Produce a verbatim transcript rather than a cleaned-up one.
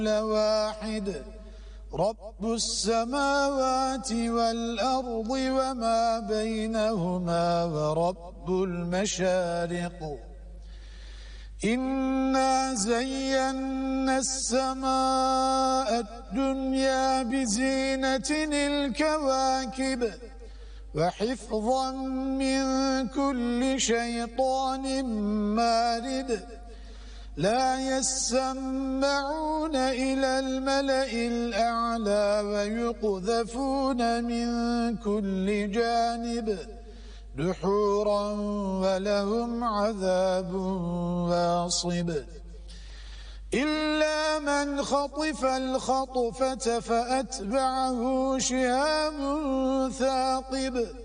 لواحد رب السماوات والأرض وما بينهما ورب المشارق إنا زينا السماء الدنيا بزينة الكواكب وحفظا من كل شيطان مارد لا يسمعون إلى الملأ الأعلى ويقذفون من كل جانب دحورا ولهم عذاب واصب إلا من خطف الخطفة فأتبعه شهاب ثاقب